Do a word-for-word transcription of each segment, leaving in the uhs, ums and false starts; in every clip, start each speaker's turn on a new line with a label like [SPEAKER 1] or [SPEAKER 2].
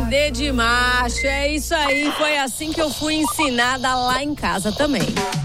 [SPEAKER 1] D de macho, é isso aí, foi assim que eu fui ensinada lá em casa também.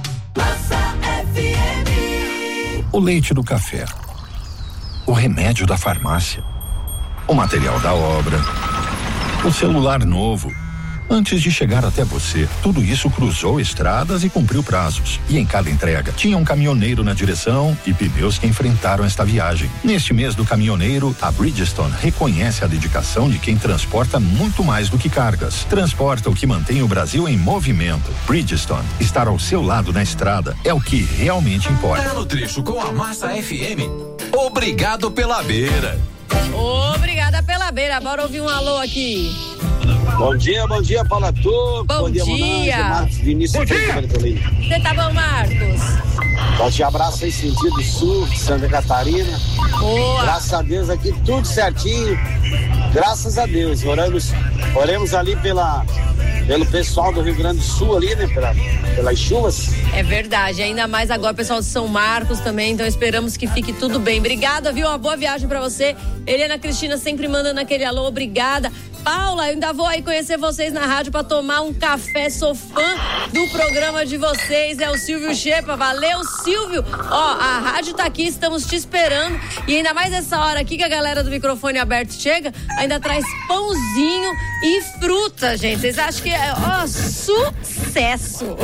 [SPEAKER 2] O leite do café, o remédio da farmácia, o material da obra, o celular novo. Antes de chegar até você, tudo isso cruzou estradas e cumpriu prazos. E em cada entrega, tinha um caminhoneiro na direção e pneus que enfrentaram esta viagem. Neste mês do caminhoneiro, a Bridgestone reconhece a dedicação de quem transporta muito mais do que cargas. Transporta o que mantém o Brasil em movimento. Bridgestone, estar ao seu lado na estrada é o que realmente importa.
[SPEAKER 3] Tá no trecho com a Massa F M. Obrigado pela beira.
[SPEAKER 1] Obrigada pela beira. Bora ouvir um alô aqui.
[SPEAKER 4] Bom dia, bom dia, Paula Turco.
[SPEAKER 1] Bom, bom dia, dia.
[SPEAKER 4] Monange, Marcos Vinícius.
[SPEAKER 1] Você tá bom, Marcos?
[SPEAKER 4] Forte abraço aí, sentido sul, Santa Catarina.
[SPEAKER 1] Boa.
[SPEAKER 4] Graças a Deus aqui tudo certinho. Graças a Deus. Oramos, oremos ali pela, pelo pessoal do Rio Grande do Sul ali, né? Pela, pelas chuvas.
[SPEAKER 1] É verdade, ainda mais agora o pessoal de São Marcos também, então esperamos que fique tudo bem. Obrigada, viu? Uma boa viagem pra você. Helena Cristina sempre mandando aquele alô, obrigada. Paula, eu ainda vou aí conhecer vocês na rádio pra tomar um café, sou fã do programa de vocês, é o Silvio Xepa, valeu Silvio, ó, a rádio tá aqui, estamos te esperando e ainda mais essa hora aqui que a galera do microfone aberto chega, ainda traz pãozinho e fruta, gente, vocês acham que é, ó, sucesso.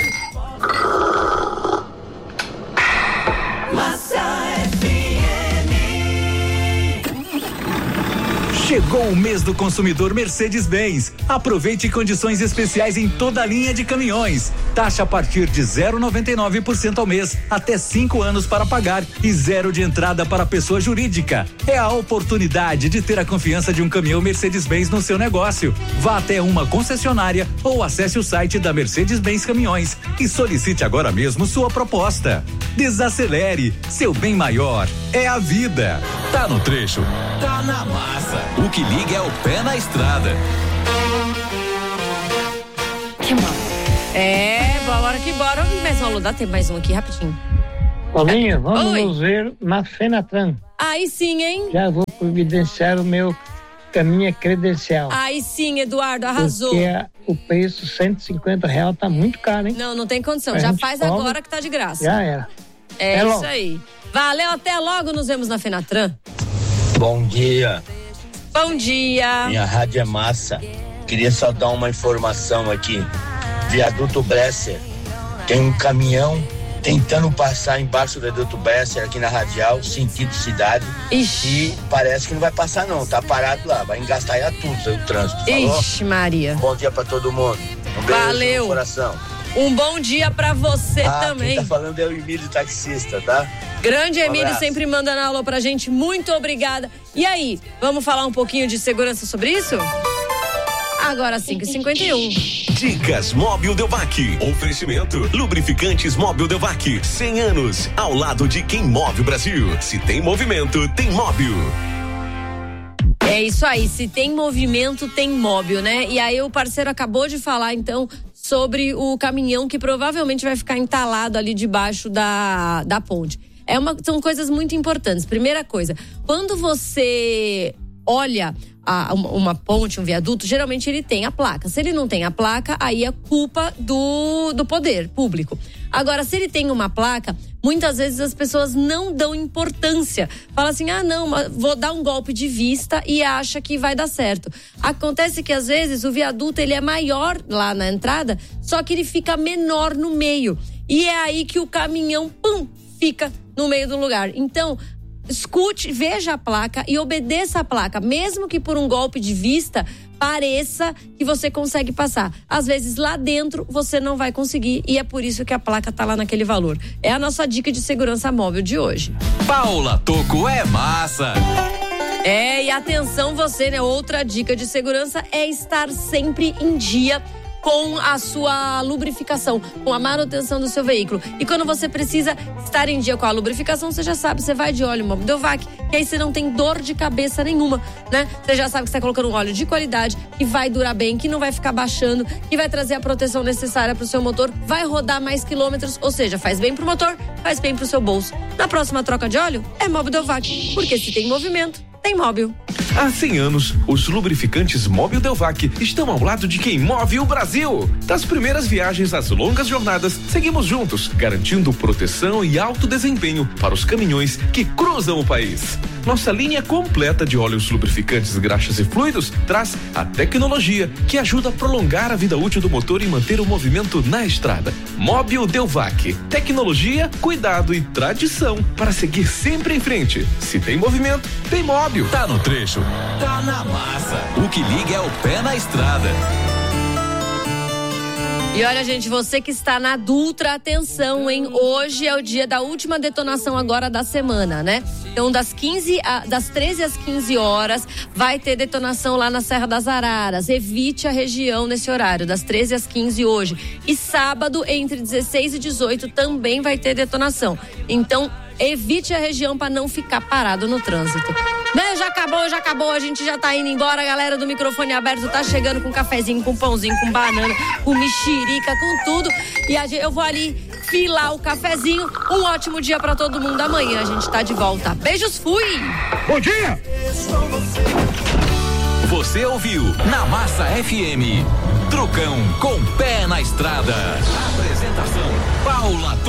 [SPEAKER 3] Massa F M. Chegou o mês do consumidor Mercedes-Benz. Aproveite condições especiais em toda a linha de caminhões. Taxa a partir de zero vírgula noventa e nove por cento ao mês, até cinco anos para pagar e zero de entrada para pessoa jurídica. É a oportunidade de ter a confiança de um caminhão Mercedes-Benz no seu negócio. Vá até uma concessionária ou acesse o site da Mercedes-Benz Caminhões e solicite agora mesmo sua proposta. Desacelere, seu bem maior é a vida. Tá no trecho, tá na massa. O que liga é o pé na estrada.
[SPEAKER 1] Que mal. É, bora que bora. E mais um alô, dá tempo mais um aqui, rapidinho.
[SPEAKER 5] Paulinho, vamos
[SPEAKER 1] Oi.
[SPEAKER 5] nos ver na Fenatran.
[SPEAKER 1] Aí sim, hein?
[SPEAKER 5] Já vou providenciar o meu a minha credencial.
[SPEAKER 1] Aí sim, Eduardo, arrasou.
[SPEAKER 5] Porque a, o preço cento e cinquenta reais tá muito caro, hein?
[SPEAKER 1] Não, não tem condição.
[SPEAKER 5] A
[SPEAKER 1] Já
[SPEAKER 5] gente
[SPEAKER 1] faz
[SPEAKER 5] cobra,
[SPEAKER 1] agora que tá de graça.
[SPEAKER 5] Já era.
[SPEAKER 1] É
[SPEAKER 5] Até
[SPEAKER 1] isso
[SPEAKER 5] logo.
[SPEAKER 1] aí. Valeu, até logo. Nos vemos na Fenatran.
[SPEAKER 6] Bom dia.
[SPEAKER 1] Bom dia.
[SPEAKER 6] Minha rádio é massa. Queria só dar uma informação aqui. Viaduto Bresser. Tem um caminhão tentando passar embaixo do viaduto Bresser aqui na Radial, sentido cidade.
[SPEAKER 1] Ixi.
[SPEAKER 6] E parece que não vai passar não, tá parado lá. Vai engastar tudo o trânsito. Falou?
[SPEAKER 1] Ixi, Maria.
[SPEAKER 6] Bom dia pra todo mundo. Um beijo
[SPEAKER 1] Valeu.
[SPEAKER 6] no coração.
[SPEAKER 1] Um bom dia pra você
[SPEAKER 6] ah,
[SPEAKER 1] também.
[SPEAKER 6] Quem tá falando é o Emílio taxista, tá?
[SPEAKER 1] Grande
[SPEAKER 6] Um
[SPEAKER 1] Emílio,
[SPEAKER 6] abraço.
[SPEAKER 1] sempre mandando alô pra gente. Muito obrigada. E aí, vamos falar um pouquinho de segurança sobre isso? Agora cinco e cinquenta e um.
[SPEAKER 7] Dicas Móbil Delvac. Oferecimento Lubrificantes Móbil Delvac. cem anos ao lado de quem move o Brasil. Se tem movimento, tem móvel.
[SPEAKER 1] É isso aí, se tem movimento, tem móvel, né? E aí o parceiro acabou de falar, então, sobre o caminhão que provavelmente vai ficar entalado ali debaixo da, da ponte. É uma, são coisas muito importantes. Primeira coisa, quando você olha a, uma, uma ponte, um viaduto, geralmente ele tem a placa. Se ele não tem a placa, aí é culpa do, do poder público. Agora, se ele tem uma placa, muitas vezes as pessoas não dão importância. Fala assim, ah não, vou dar um golpe de vista e acha que vai dar certo. Acontece que às vezes o viaduto ele é maior lá na entrada, só que ele fica menor no meio. E é aí que o caminhão, pum, fica no meio do lugar. Então, escute, veja a placa e obedeça a placa, mesmo que por um golpe de vista pareça que você consegue passar. Às vezes lá dentro você não vai conseguir e é por isso que a placa tá lá naquele valor. É a nossa dica de segurança móvel de hoje.
[SPEAKER 3] Paula Toco é massa.
[SPEAKER 1] É, e atenção você, né? Outra dica de segurança é estar sempre em dia com a sua lubrificação, com a manutenção do seu veículo. E quando você precisa estar em dia com a lubrificação, você já sabe, você vai de óleo Móbil Delvac, que aí você não tem dor de cabeça nenhuma, né? Você já sabe que você está colocando um óleo de qualidade, que vai durar bem, que não vai ficar baixando, que vai trazer a proteção necessária para o seu motor, vai rodar mais quilômetros, ou seja, faz bem pro motor, faz bem pro seu bolso. Na próxima troca de óleo, é Móbil Delvac, porque se tem movimento, tem Móbil.
[SPEAKER 8] Há cem anos, os lubrificantes Móbil Delvac estão ao lado de quem move o Brasil. Das primeiras viagens às longas jornadas, seguimos juntos, garantindo proteção e alto desempenho para os caminhões que cruzam o país. Nossa linha completa de óleos lubrificantes, graxas e fluidos traz a tecnologia que ajuda a prolongar a vida útil do motor e manter o movimento na estrada. Móbil Delvac. Tecnologia, cuidado e tradição para seguir sempre em frente. Se tem movimento, tem Móbil.
[SPEAKER 7] Tá no trecho, tá na massa. O que liga é o pé na estrada.
[SPEAKER 1] E olha, gente, você que está na Dutra, atenção, hein? Hoje é o dia da última detonação agora da semana, né? Então, das quinze a, das treze às quinze horas, vai ter detonação lá na Serra das Araras. Evite a região nesse horário, das treze às quinze hoje. E sábado, entre dezesseis e dezoito, também vai ter detonação. Então, evite a região para não ficar parado no trânsito. Né? Já acabou, já acabou, a gente já tá indo embora, a galera do microfone aberto tá chegando com cafezinho, com pãozinho, com banana, com mexerica, com tudo. E a gente, eu vou ali filar o cafezinho. Um ótimo dia pra todo mundo. Amanhã a gente tá de volta. Beijos, fui!
[SPEAKER 2] Bom dia!
[SPEAKER 7] Você ouviu na Massa F M. Trucão com pé na estrada. Apresentação: Paula Torres.